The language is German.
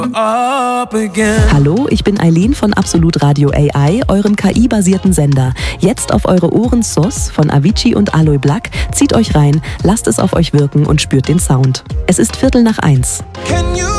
Hallo, ich bin Eileen von Absolut Radio AI, eurem KI-basierten Sender. Jetzt auf eure Ohren SOS von Avicii und Aloe Black. Zieht euch rein, lasst es auf euch wirken und spürt den Sound. Es ist 1:15.